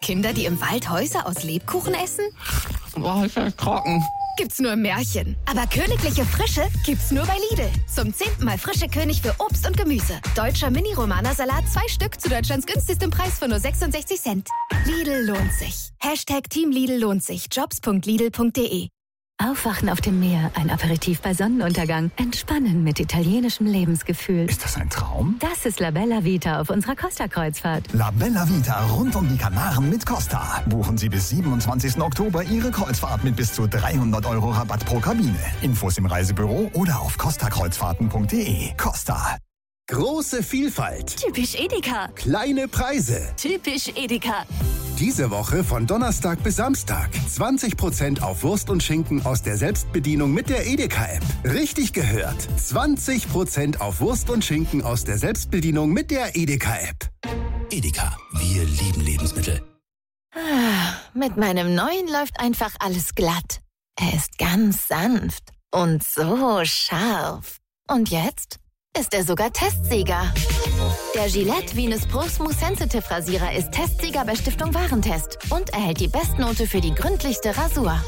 Kinder, die im Wald Häuser aus Lebkuchen essen? Boah, ist ja trocken. Gibt's nur im Märchen. Aber königliche Frische gibt's nur bei Lidl. Zum 10. Mal frische König für Obst und Gemüse. Deutscher Mini-Romana-Salat 2 Stück zu Deutschlands günstigstem Preis von nur 66 Cent. Lidl lohnt sich. #Team Lidl lohnt sich. Jobs.lidl.de. Aufwachen auf dem Meer, ein Aperitif bei Sonnenuntergang, entspannen mit italienischem Lebensgefühl. Ist das ein Traum? Das ist La Bella Vita auf unserer Costa-Kreuzfahrt. La Bella Vita rund um die Kanaren mit Costa. Buchen Sie bis 27. Oktober Ihre Kreuzfahrt mit bis zu 300 € Rabatt pro Kabine. Infos im Reisebüro oder auf costakreuzfahrten.de. Costa. Große Vielfalt. Typisch Edeka. Kleine Preise. Typisch Edeka. Diese Woche von Donnerstag bis Samstag. 20% auf Wurst und Schinken aus der Selbstbedienung mit der Edeka-App. Richtig gehört. 20% auf Wurst und Schinken aus der Selbstbedienung mit der Edeka-App. Edeka, wir lieben Lebensmittel. Mit meinem neuen läuft einfach alles glatt. Er ist ganz sanft und so scharf. Und jetzt ist er sogar Testsieger. Der Gillette Venus Pro Smooth Sensitive Rasierer ist Testsieger bei Stiftung Warentest und erhält die Bestnote für die gründlichste Rasur.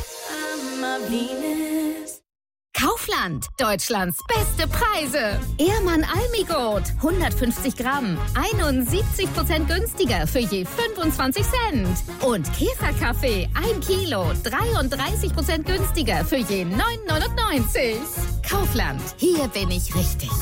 Kaufland, Deutschlands beste Preise. Ehrmann Almigold, 150 Gramm, 71% günstiger für je 25 Cent. Und Käferkaffee, 1 Kilo, 33% günstiger für je 9,99. Kaufland, hier bin ich richtig.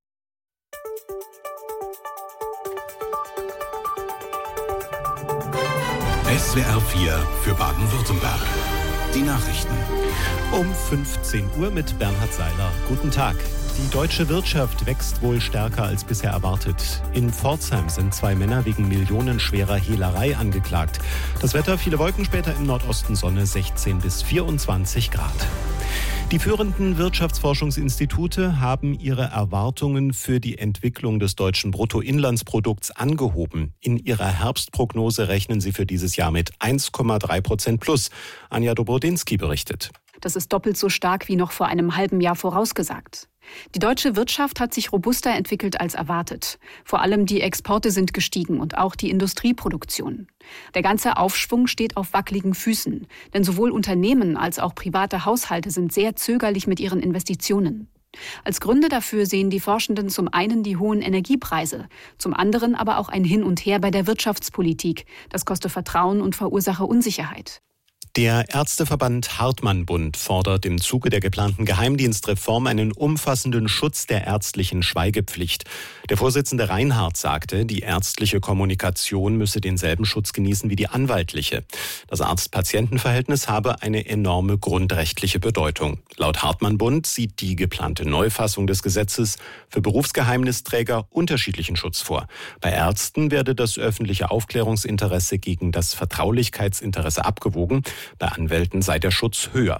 SWR 4 für Baden-Württemberg. Die Nachrichten. Um 15 Uhr mit Bernhard Seiler. Guten Tag. Die deutsche Wirtschaft wächst wohl stärker als bisher erwartet. In Pforzheim sind 2 Männer wegen millionenschwerer Hehlerei angeklagt. Das Wetter, viele Wolken, später im Nordosten Sonne, 16 bis 24 Grad. Die führenden Wirtschaftsforschungsinstitute haben ihre Erwartungen für die Entwicklung des deutschen Bruttoinlandsprodukts angehoben. In ihrer Herbstprognose rechnen sie für dieses Jahr mit 1,3% plus. Anja Dobrodinsky berichtet. Das ist doppelt so stark wie noch vor einem halben Jahr vorausgesagt. Die deutsche Wirtschaft hat sich robuster entwickelt als erwartet. Vor allem die Exporte sind gestiegen und auch die Industrieproduktion. Der ganze Aufschwung steht auf wackeligen Füßen, denn sowohl Unternehmen als auch private Haushalte sind sehr zögerlich mit ihren Investitionen. Als Gründe dafür sehen die Forschenden zum einen die hohen Energiepreise, zum anderen aber auch ein Hin und Her bei der Wirtschaftspolitik. Das koste Vertrauen und verursache Unsicherheit. Der Ärzteverband Hartmann-Bund fordert im Zuge der geplanten Geheimdienstreform einen umfassenden Schutz der ärztlichen Schweigepflicht. Der Vorsitzende Reinhardt sagte, die ärztliche Kommunikation müsse denselben Schutz genießen wie die anwaltliche. Das Arzt-Patienten-Verhältnis habe eine enorme grundrechtliche Bedeutung. Laut Hartmann-Bund sieht die geplante Neufassung des Gesetzes für Berufsgeheimnisträger unterschiedlichen Schutz vor. Bei Ärzten werde das öffentliche Aufklärungsinteresse gegen das Vertraulichkeitsinteresse abgewogen. Bei Anwälten sei der Schutz höher.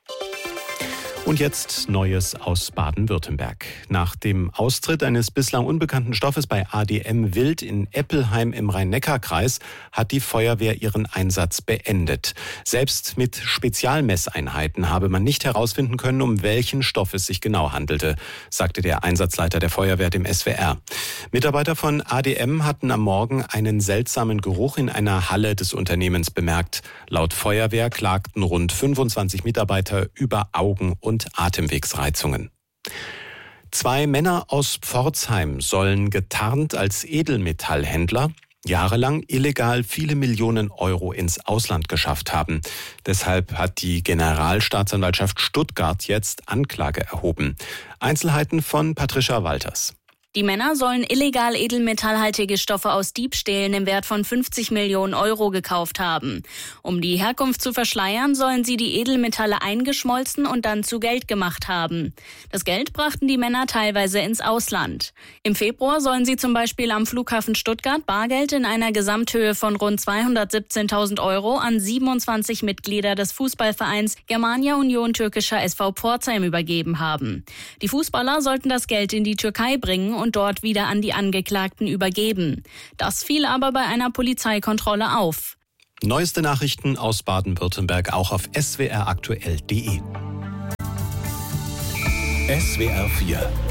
Und jetzt Neues aus Baden-Württemberg. Nach dem Austritt eines bislang unbekannten Stoffes bei ADM Wild in Eppelheim im Rhein-Neckar-Kreis hat die Feuerwehr ihren Einsatz beendet. Selbst mit Spezialmesseinheiten habe man nicht herausfinden können, um welchen Stoff es sich genau handelte, sagte der Einsatzleiter der Feuerwehr dem SWR. Mitarbeiter von ADM hatten am Morgen einen seltsamen Geruch in einer Halle des Unternehmens bemerkt. Laut Feuerwehr klagten rund 25 Mitarbeiter über Augen- und Atemwegsreizungen. 2 Männer aus Pforzheim sollen getarnt als Edelmetallhändler jahrelang illegal viele Millionen Euro ins Ausland geschafft haben. Deshalb hat die Generalstaatsanwaltschaft Stuttgart jetzt Anklage erhoben. Einzelheiten von Patricia Walters. Die Männer sollen illegal edelmetallhaltige Stoffe aus Diebstählen im Wert von 50 Millionen Euro gekauft haben. Um die Herkunft zu verschleiern, sollen sie die Edelmetalle eingeschmolzen und dann zu Geld gemacht haben. Das Geld brachten die Männer teilweise ins Ausland. Im Februar sollen sie zum Beispiel am Flughafen Stuttgart Bargeld in einer Gesamthöhe von rund 217.000 Euro an 27 Mitglieder des Fußballvereins Germania Union Türkischer SV Pforzheim übergeben haben. Die Fußballer sollten das Geld in die Türkei bringen und dort wieder an die Angeklagten übergeben. Das fiel aber bei einer Polizeikontrolle auf. Neueste Nachrichten aus Baden-Württemberg auch auf swraktuell.de. SWR 4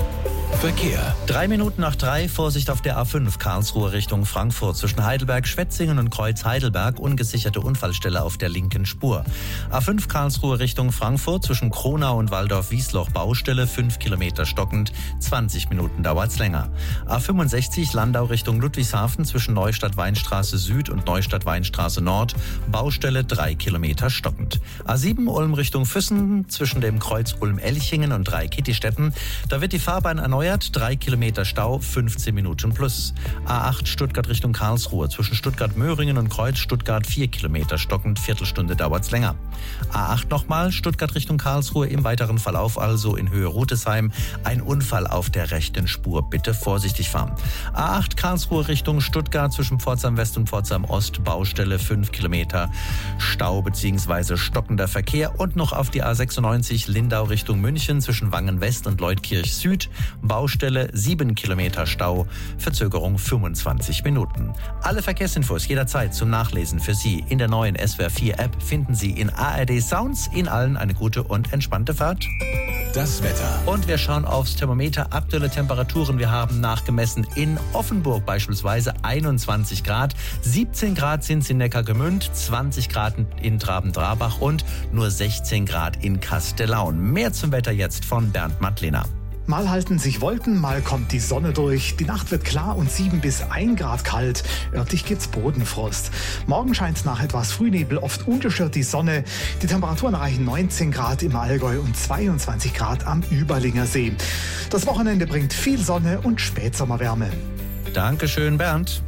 Verkehr. 3 Minuten nach 3, Vorsicht auf der A5 Karlsruhe Richtung Frankfurt. Zwischen Heidelberg, Schwetzingen und Kreuz Heidelberg ungesicherte Unfallstelle auf der linken Spur. A5 Karlsruhe Richtung Frankfurt zwischen Kronau und Waldorf-Wiesloch Baustelle, 5 Kilometer stockend, 20 Minuten dauert's länger. A65 Landau Richtung Ludwigshafen zwischen Neustadt-Weinstraße Süd und Neustadt-Weinstraße Nord, Baustelle 3 Kilometer stockend. A7 Ulm Richtung Füssen zwischen dem Kreuz Ulm-Elchingen und Dreikitti-Städten, da wird die Fahrbahn erneuert, 3 Kilometer Stau, 15 Minuten plus. A8 Stuttgart Richtung Karlsruhe zwischen Stuttgart-Möhringen und Kreuz Stuttgart 4 Kilometer stockend, Viertelstunde dauert's länger. A8 nochmal, Stuttgart Richtung Karlsruhe, im weiteren Verlauf also in Höhe Rutesheim, ein Unfall auf der rechten Spur, bitte vorsichtig fahren. A8 Karlsruhe Richtung Stuttgart zwischen Pforzheim West und Pforzheim Ost, Baustelle 5 Kilometer, Stau bzw. stockender Verkehr und noch auf die A96 Lindau Richtung München zwischen Wangen West und Leutkirch Süd, Baustelle 7 Kilometer Stau, Verzögerung 25 Minuten. Alle Verkehrsinfos jederzeit zum Nachlesen für Sie in der neuen SWR 4 App finden Sie in ARD Sounds. Ihnen allen eine gute und entspannte Fahrt. Das Wetter. Und wir schauen aufs Thermometer. Aktuelle Temperaturen. Wir haben nachgemessen in Offenburg beispielsweise 21 Grad. 17 Grad sind es in Neckargemünd, 20 Grad in Traben-Trabach und nur 16 Grad in Kastellaun. Mehr zum Wetter jetzt von Bernd Mattlehner. Mal halten sich Wolken, mal kommt die Sonne durch. Die Nacht wird klar und 7 bis 1 Grad kalt. Örtlich gibt's Bodenfrost. Morgen scheint nach etwas Frühnebel oft ungestört die Sonne. Die Temperaturen erreichen 19 Grad im Allgäu und 22 Grad am Überlinger See. Das Wochenende bringt viel Sonne und Spätsommerwärme. Dankeschön, Bernd.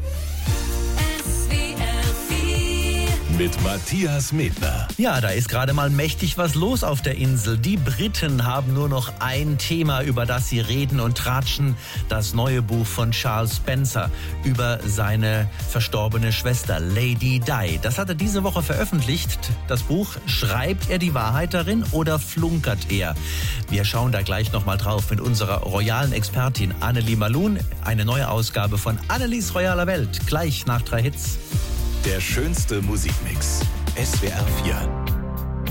Mit Matthias Medner. Ja, da ist gerade mal mächtig was los auf der Insel. Die Briten haben nur noch ein Thema, über das sie reden und tratschen. Das neue Buch von Charles Spencer über seine verstorbene Schwester Lady Di. Das hat er diese Woche veröffentlicht. Das Buch, schreibt er die Wahrheit darin oder flunkert er? Wir schauen da gleich nochmal drauf mit unserer royalen Expertin Annelie Malun. Eine neue Ausgabe von Annelies royaler Welt. Gleich nach 3 Hits. Der schönste Musikmix. SWR 4.